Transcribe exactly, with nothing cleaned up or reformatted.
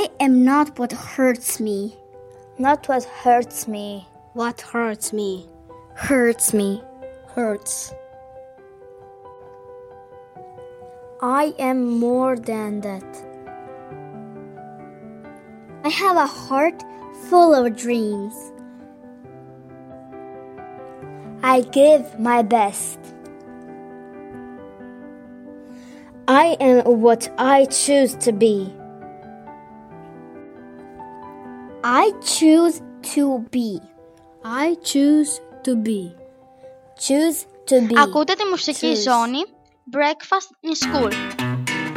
I am not what hurts me. Not what hurts me. What hurts me. Hurts me. Hurts. I am more than that. I have a heart full of dreams. I give my best. I am what I choose to be. I choose to be. I choose to be. Choose to be. Ακούτε τη μουσική Choose. ζώνη Breakfast in School.